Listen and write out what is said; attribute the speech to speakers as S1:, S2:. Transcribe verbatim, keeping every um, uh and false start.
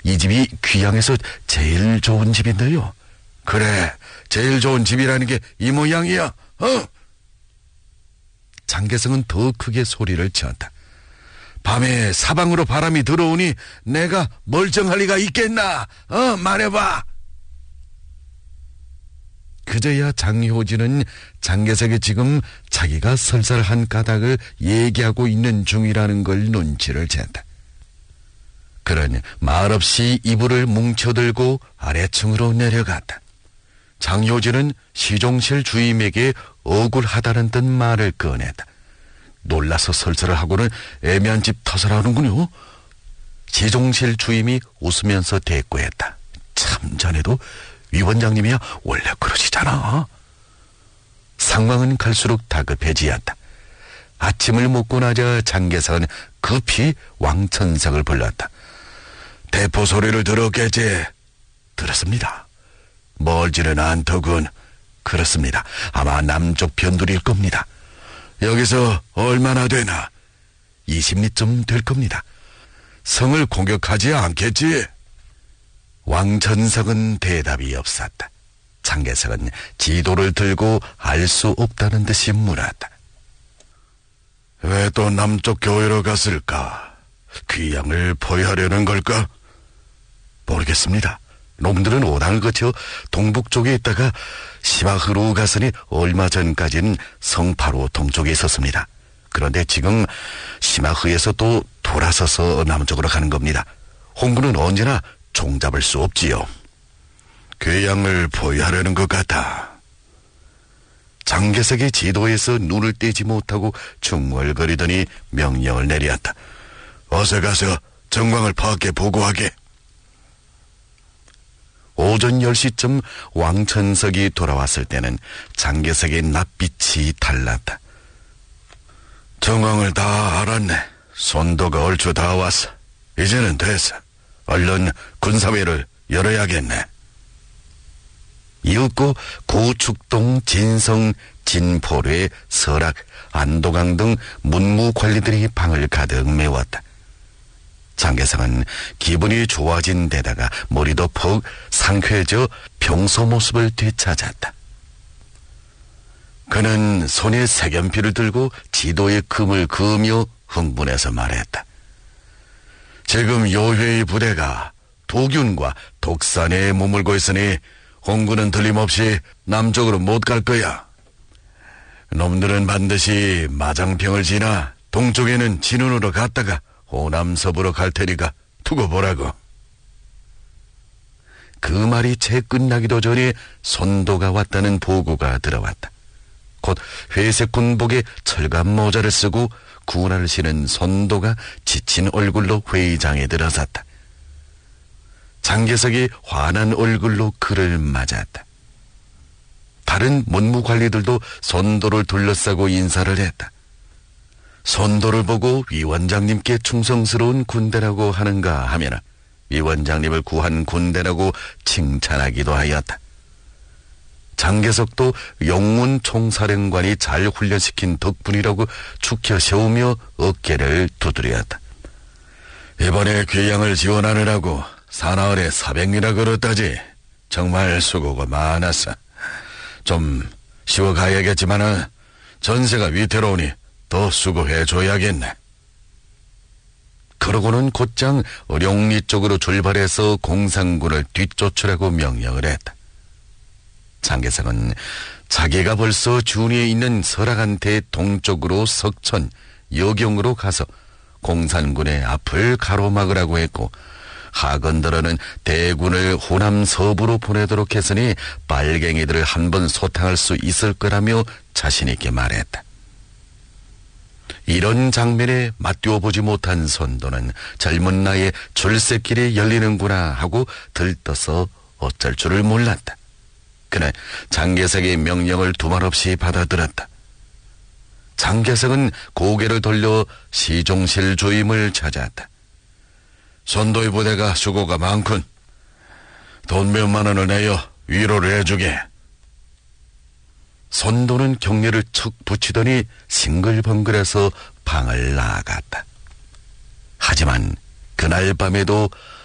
S1: 이 집이 귀양에서 제일 좋은 집인데요. 그래, 제일 좋은 집이라는 게 이 모양이야. 어? 장계성은 더 크게 소리를 지었다. 밤에 사방으로 바람이 들어오니 내가 멀쩡할 리가 있겠나? 어, 말해봐. 그제야 장효진은 장계석이 지금 자기가 설설한 까닭을 얘기하고 있는 중이라는 걸 눈치를 챘다. 그러니 말없이 이불을 뭉쳐들고 아래층으로 내려갔다. 장효진은 시종실 주임에게 억울하다는 듯 말을 꺼냈다. 놀라서 설설을 하고는 애매한 집 탓을 하는군요. 시종실 주임이 웃으면서 대꾸했다. 참, 자네도 위원장님이야 원래 그러시잖아. 상황은 갈수록 다급해지었다. 아침을 먹고 나자 장계석은 급히 왕천석을 불렀다. 대포 소리를 들었겠지? 들었습니다. 멀지는 않더군. 그렇습니다. 아마 남쪽 변두리일 겁니다. 여기서 얼마나 되나? 이십 리쯤 될 겁니다. 성을 공격하지 않겠지? 왕천석은 대답이 없었다. 장계석은 지도를 들고 알 수 없다는 듯이 물었다. 왜 또 남쪽 교회로 갔을까? 귀양을 포위하려는 걸까? 모르겠습니다. 놈들은 오당을 거쳐 동북 쪽에 있다가 시마흐로 갔으니 얼마 전까지는 성파로 동쪽에 있었습니다. 그런데 지금 시마흐에서 또 돌아서서 남쪽으로 가는 겁니다. 홍군은 언제나 종잡을 수 없지요. 괴양을 포위하려는 것 같아. 장계석의 지도에서 눈을 떼지 못하고 중얼거리더니 명령을 내리었다. 어서 가서 정황을 파악해 보고하게. 오전 열 시쯤 왕천석이 돌아왔을 때는 장계석의 낯빛이 달랐다. 정황을 다 알았네. 손도가 얼추 다 왔어. 이제는 됐어. 얼른 군사회를 열어야겠네. 이윽고 고축동, 진성, 진포뢰, 설악, 안도강 등 문무관리들이 방을 가득 메웠다. 장계성은 기분이 좋아진 데다가 머리도 퍽 상쾌해져 평소 모습을 되찾았다. 그는 손에 색연필을 들고 지도의 금을 그으며 흥분해서 말했다. 지금 요회의 부대가 도균과 독산에 머물고 있으니 홍군은 틀림없이 남쪽으로 못 갈 거야. 놈들은 반드시 마장평을 지나 동쪽에는 진운으로 갔다가 호남서부로 갈 테니까 두고 보라고. 그 말이 채 끝나기도 전에 손도가 왔다는 보고가 들어왔다. 곧 회색 군복에 철갑 모자를 쓰고 군화를 신은 손도가 지친 얼굴로 회의장에 들어섰다. 장계석이 환한 얼굴로 그를 맞았다. 다른 문무관리들도 손도를 둘러싸고 인사를 했다. 손도를 보고 위원장님께 충성스러운 군대라고 하는가 하면 위원장님을 구한 군대라고 칭찬하기도 하였다. 장계석도 영문 총사령관이 잘 훈련시킨 덕분이라고 축혀 세우며 어깨를 두드렸다. 이번에 귀양을 지원하느라고 사나흘에 사백리나 걸었다지. 정말 수고가 많았어. 좀 쉬어가야겠지만은 전세가 위태로우니 더 수고해줘야겠네. 그러고는 곧장 룡리 쪽으로 출발해서 공산군을 뒤쫓으라고 명령을 했다. 장계석은 자기가 벌써 준위에 있는 설악한테 동쪽으로 석천, 여경으로 가서 공산군의 앞을 가로막으라고 했고, 하건더러는 대군을 호남 서부로 보내도록 했으니 빨갱이들을 한번 소탕할 수 있을 거라며 자신있게 말했다. 이런 장면에 맞띄워보지 못한 손도는 젊은 나이에 출세길이 열리는구나 하고 들떠서 어쩔 줄을 몰랐다. 그는 장계석의 명령을 두말 없이 받아들였다. 장계석은 고개를 돌려 시종실 주임을 찾았다. 손도의 부대가 수고가 많군. 돈 몇만 원을 내어 위로를 해주게. 손도는 격려를 척 붙이더니 싱글벙글해서 방을 나아갔다. 하지만 그날 밤에도